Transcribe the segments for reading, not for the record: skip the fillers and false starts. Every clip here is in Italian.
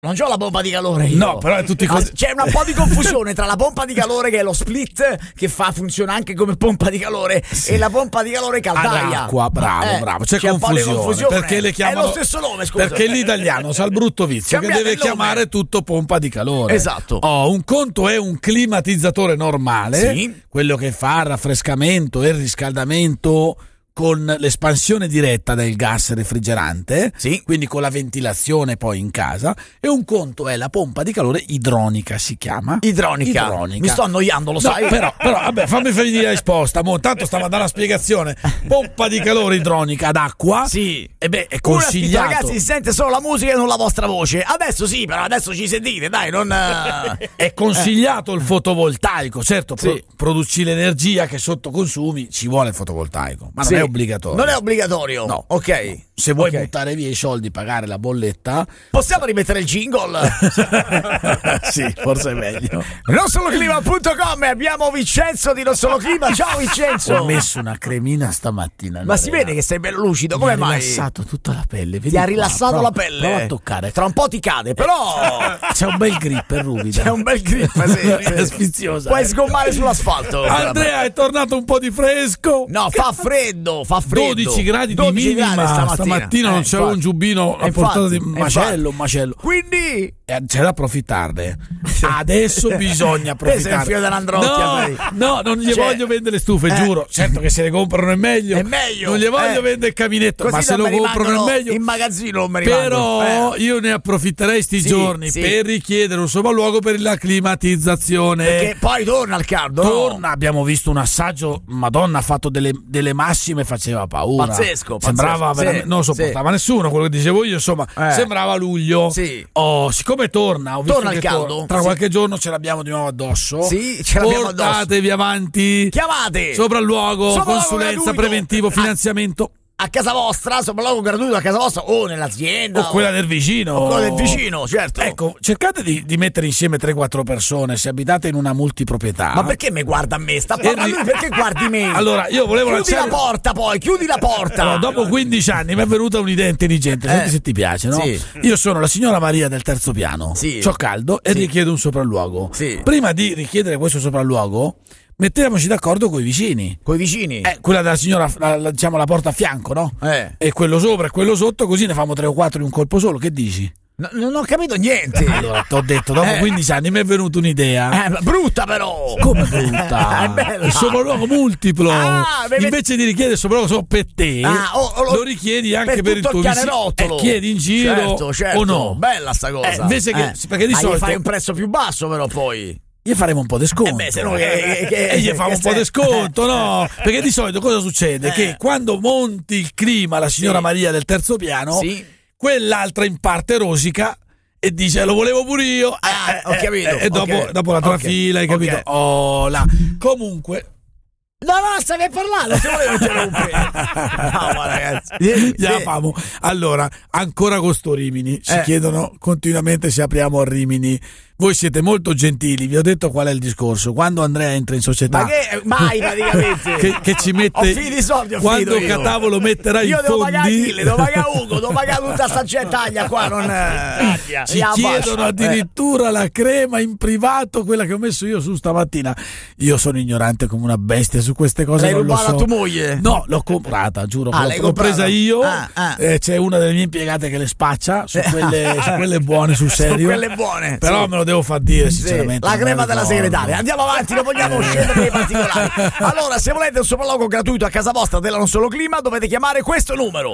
Non c'ho la pompa di calore io. No, però è tutti così. C'è un po' di confusione tra la pompa di calore, che è lo split, che funziona anche come pompa di calore, e la pompa di calore caldaia. Acqua, bravo. C'è un po' di confusione. Perché le chiamano... È lo stesso nome, scusa. Perché l'italiano sa il brutto vizio che deve chiamare tutto pompa di calore. Esatto. Un conto è un climatizzatore normale, sì, quello che fa raffrescamento e riscaldamento con l'espansione diretta del gas refrigerante, sì, quindi con la ventilazione poi in casa, e un conto è la pompa di calore idronica, si chiama. Idronica. Mi sto annoiando, lo sai? Però vabbè, fammi finire la risposta. Tanto stavo a dare la spiegazione. Pompa di calore idronica ad acqua. Sì. E è consigliato. Ragazzi, si sente solo la musica e non la vostra voce. Adesso sì, però adesso ci sentite, dai, non... È consigliato il fotovoltaico. Certo, sì, produci l'energia che sotto consumi, ci vuole il fotovoltaico, ma non è obbligatorio. Non è obbligatorio? No. Ok. Se vuoi buttare via i soldi, pagare la bolletta, possiamo rimettere il jingle? Sì, forse è meglio. NonSoloClima.com, abbiamo Vincenzo di Non Solo Clima. Ciao Vincenzo. Ho messo una cremina stamattina. Ma si vede che sei bello lucido, come mai? Mi ha rilassato tutta la pelle. Ti ha rilassato la pelle? Prova a toccare. Tra un po' ti cade, però c'è un bel grip, è ruvida. C'è un bel grip, sì. È sfiziosa. Puoi sgommare sull'asfalto. Andrea, è tornato un po' di fresco. No, fa freddo. 12 gradi di minima stamattina non c'era un giubbino a portata di macello. Quindi c'è da approfittarne. Adesso bisogna approfittare. Sei un figlio dell'Androcchia. No, non gli voglio vendere le stufe, giuro. Certo che se le comprano è meglio. Non gli voglio vendere il caminetto, così ma se lo comprano è meglio. In magazzino non me Però io ne approfitterei sti giorni per richiedere un sopralluogo per la climatizzazione. Perché poi torna il caldo. Torna, abbiamo visto un assaggio, Madonna, ha fatto delle massime, faceva paura. Pazzesco. Sembrava veramente, non lo sopportava nessuno quello che dicevo io, insomma, sembrava luglio. Siccome torna il caldo, tra qualche giorno ce l'abbiamo di nuovo addosso. Sì, ce l'abbiamo addosso. Portatevi avanti. Chiamate. Sopralluogo, consulenza, preventivo, finanziamento. A casa vostra, sopralluogo gratuito a casa vostra o nell'azienda o quella del vicino. O quella del vicino, certo. Ecco, cercate di mettere insieme 3-4 persone se abitate in una multiproprietà. Ma perché mi guarda a me? Sta parlando, perché guardi me? Allora, io volevo chiudi la porta poi, chiudi la porta. Allora, dopo 15 anni mi è venuta un'idea intelligente, senti se ti piace, no? Sì. Io sono la signora Maria del terzo piano. Sì. C'ho caldo e richiedo un sopralluogo. Sì. Prima di richiedere questo sopralluogo, mettiamoci d'accordo coi vicini. Coi vicini? Quella della signora, diciamo la porta a fianco, no? E quello sopra e quello sotto, così ne famo 3 o 4 in un colpo solo. Che dici? No, non ho capito niente. Allora, ti ho detto, dopo 15 anni mi è venuta un'idea. Brutta però. Come brutta? È bella. Il sopralluogo multiplo. Invece di richiedere il sopralluogo solo per te, lo richiedi anche per il tuo vicino. Chiedi in giro certo. o no? Bella sta cosa. Invece che, perché di solito fai un prezzo più basso però poi. Gli faremo un po' di sconto. Se no e gli fa un po' di sconto, no? Perché di solito cosa succede? Che quando monti il clima la signora Maria del terzo piano, quell'altra in parte rosica e dice lo volevo pure io. Ho capito. E dopo la trafila, hai capito? Comunque. No, stavi a parlare, non ti volevo interrompere. No, ma ragazzi. Allora, ancora con sto Rimini. Ci chiedono continuamente se apriamo a Rimini. Voi siete molto gentili, vi ho detto qual è il discorso. Quando Andrea entra in società, ma che mai praticamente che ci mette, ho finito i soldi, quando Catavolo metterà i fondi, devo pagare Ugo, devo pagare tutta sta gentaglia qua, non ci chiedono addirittura la crema in privato, quella che ho messo io su stamattina. Io sono ignorante come una bestia su queste cose. L'hai non lo so. rubata a tua moglie? No, l'ho comprata, giuro. L'ho presa io. C'è una delle mie impiegate che le spaccia su quelle buone, sul serio. Su quelle buone. Però me lo devo far dire sinceramente. La crema della segretaria. Andiamo avanti, non vogliamo scendere nei particolari. Allora, se volete un sopralluogo gratuito a casa vostra della Non Solo Clima, dovete chiamare questo numero: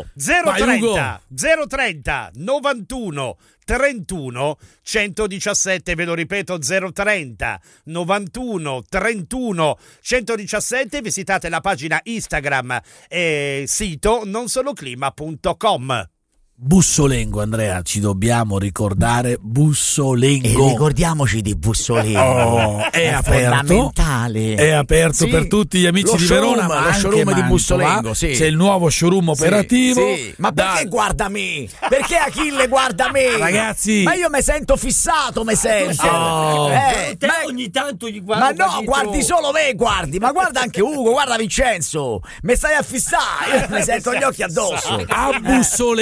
030 91 31 117, ve lo ripeto, 030 91 31 117. Visitate la pagina Instagram e sito nonsoloclima.com. Bussolengo, Andrea, ci dobbiamo ricordare Bussolengo. E ricordiamoci di Bussolengo. È aperto, fondamentale. È aperto per tutti gli amici di Verona, ma lo showroom di Bussolengo. C'è il nuovo showroom operativo. Ma perché guarda me? Perché Achille guarda me? Ragazzi, ma io mi sento fissato, te ogni tanto gli guardo. Ma no, guardi solo me, ma guarda anche Ugo, guarda Vincenzo. Mi stai a fissare, io mi sento gli occhi addosso. A Bussolengo,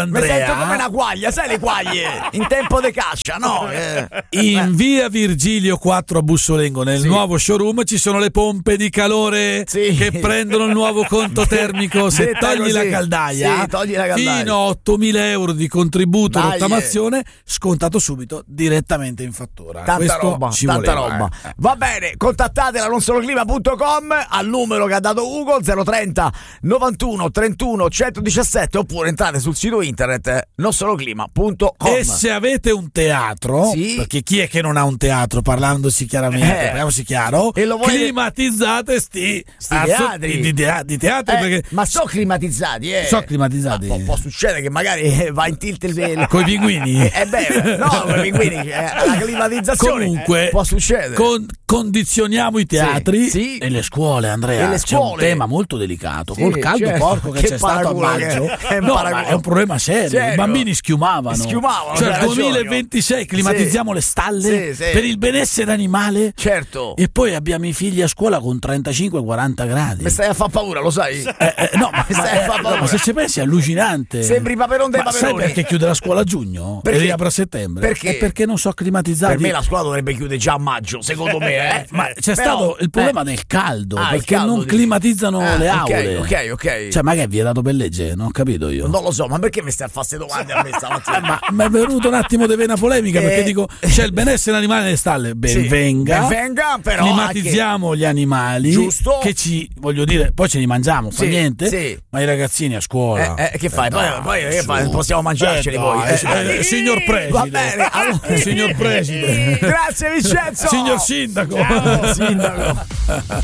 Andrea. Mi sento come una quaglia, sai le quaglie? In tempo di caccia, no? In via Virgilio 4 a Bussolengo, nel nuovo showroom, ci sono le pompe di calore che prendono il nuovo conto termico. Se togli la caldaia, fino a 8.000 euro di contributo rottamazione, scontato subito direttamente in fattura. Tanta roba. Va bene, contattatela nonsoloClima.com al numero che ha dato Ugo, 030 91 31 117, oppure entrate sul sito internet nonsoloclima.com. E se avete un teatro, perché chi è che non ha un teatro, parlandosi chiaramente, parliamoci chiaro, climatizzate sti teatri di teatro, perché ma sono climatizzati, può succedere che magari va in tilt coi pinguini. Coi pinguini, la climatizzazione. Comunque può succedere. Condizioniamo i teatri e le scuole, Andrea. C'è un tema molto delicato col caldo porco che c'è stato a maggio. Ma è un problema serio. I bambini schiumavano. Cioè nel 2026 climatizziamo le stalle per il benessere animale. Certo. E poi abbiamo i figli a scuola con 35-40 gradi. Mi stai a far paura, lo sai? Ma se ci pensi è allucinante. Sembri Paperon dei Paperoni. Sai perché chiude la scuola a giugno e riapre a settembre? Perché? Perché non sono climatizzati. Per me la scuola dovrebbe chiudere già a maggio, secondo me. Ma c'è stato il problema del caldo, perché non climatizzano le aule. Ok. Cioè, ma che è vietato per legge? Non ho capito io. Non lo so, ma perché mi stai a fare queste domande a me stamattina? ma è venuto un attimo di vena polemica, perché dico c'è il benessere animale nelle stalle. Ben venga, però climatizziamo gli animali, giusto? Che voglio dire, poi ce li mangiamo, fa niente. Ma i ragazzini a scuola che fai? Poi che fai? Possiamo mangiarceli poi. Signor Preside. Va bene, allora. Signor Preside. Grazie Vincenzo. Signor Sindaco. Ciao, Sindaco.